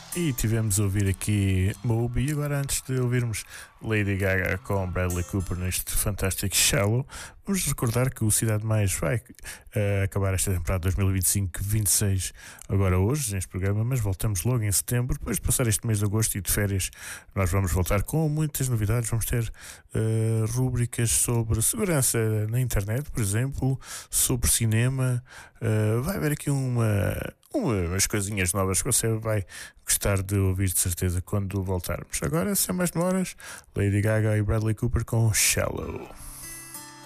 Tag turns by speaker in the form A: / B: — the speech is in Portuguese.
A: E tivemos a ouvir aqui Moby. Agora, antes de ouvirmos Lady Gaga com Bradley Cooper neste fantástico Shallow, vamos recordar que o Cidade Mais vai acabar esta temporada 2025-26 agora hoje, neste programa, mas voltamos logo em setembro. Depois de passar este mês de agosto e de férias, nós vamos voltar com muitas novidades. Vamos ter rúbricas sobre segurança na internet, por exemplo, sobre cinema. Vai haver aqui umas coisinhas novas que você vai gostar de ouvir de certeza quando voltarmos. Agora, sem mais demoras, Lady Gaga e Bradley Cooper com Shallow.